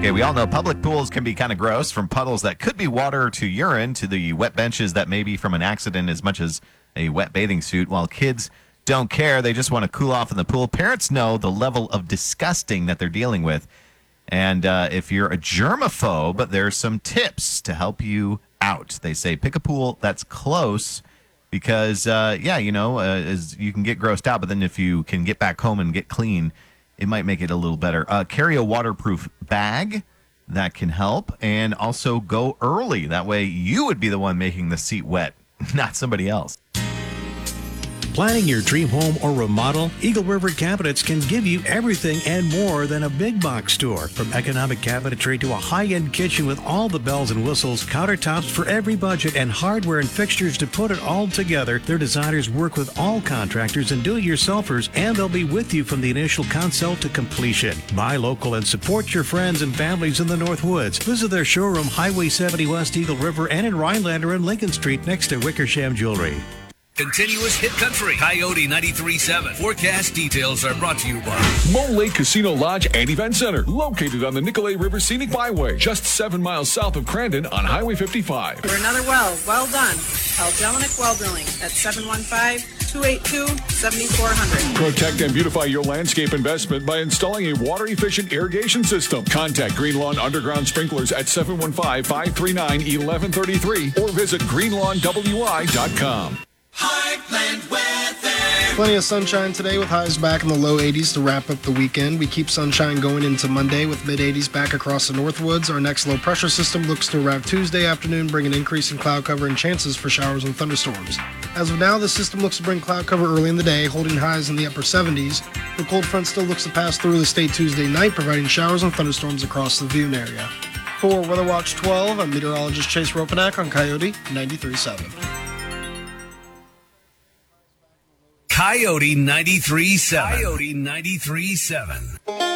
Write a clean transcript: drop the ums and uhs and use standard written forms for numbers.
Okay, we all know public pools can be kind of gross, from puddles that could be water to urine to the wet benches that may be from an accident as much as a wet bathing suit. While kids don't care, they just want to cool off in the pool. Parents know the level of disgusting that they're dealing with. And if you're a germaphobe, there's some tips to help you out. They say pick a pool that's close because, as you can get grossed out, but then if you can get back home and get clean, it might make it a little better. Carry a waterproof bag. That can help. And also go early. That way you would be the one making the seat wet, not somebody else. Planning your dream home or remodel? Eagle River Cabinets can give you everything and more than a big box store. From economic cabinetry to a high-end kitchen with all the bells and whistles, countertops for every budget, and hardware and fixtures to put it all together, their designers work with all contractors and do-it-yourselfers, and they'll be with you from the initial consult to completion. Buy local and support your friends and families in the North Woods. Visit their showroom, Highway 70 West Eagle River, and in Rhinelander and Lincoln Street next to Wickersham Jewelry. Continuous hit country. Coyote 93.7. Forecast details are brought to you by Mole Lake Casino Lodge and Event Center, located on the Nicolay River Scenic Byway, just 7 miles south of Crandon on Highway 55. For another well done. Call Jelinek Well Drilling at 715-282-7400. Protect and beautify your landscape investment by installing a water-efficient irrigation system. Contact Green Lawn Underground Sprinklers at 715-539-1133 or visit greenlawnwi.com. Heartland weather. Plenty of sunshine today with highs back in the low 80s to wrap up the weekend. We keep sunshine going into Monday with mid-80s back across the Northwoods. Our next low pressure system looks to arrive Tuesday afternoon, bring an increase in cloud cover and chances for showers and thunderstorms. As of now, the system looks to bring cloud cover early in the day, holding highs in the upper 70s. The cold front still looks to pass through the state Tuesday night, providing showers and thunderstorms across the Vune area. For Weather Watch 12, I'm meteorologist Chase Ropanak on Coyote 93.7. Coyote 93.7. Coyote 93.7.